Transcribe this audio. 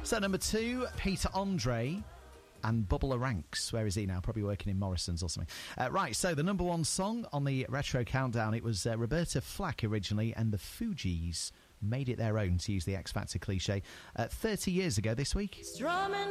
So number 2, Peter Andre and Bubba Ranks. Where is he now? Probably working in Morrison's or something. Right, so the number 1 song on the Retro Countdown, it was Roberta Flack originally, and the Fugees made it their own, to use the X Factor cliche, 30 years ago this week.